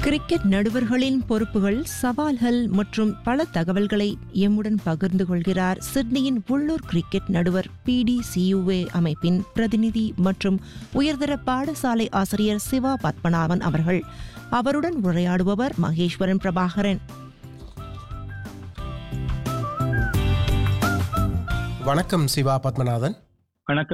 Cricket நடுவர்களின் பொறுப்புகள், சவால்கள் மற்றும் பல தகவல்களை எம்முடன் பகிர்ந்து கொள்கிறார் சிட்னியின் உள்ளூர் கிரிக்கெட் நடுவர் PDCUA அமைப்பின் பிரதிநிதி மற்றும் உயர்தர பாடசாலை ஆசிரியர் சிவா பத்மநாபன் அவர்கள். அவருடன் உரையாடுபவர் மகேஸ்வரன் பிரபாகரன். வணக்கம் சிவா பத்மநாதன். வணக்கம்.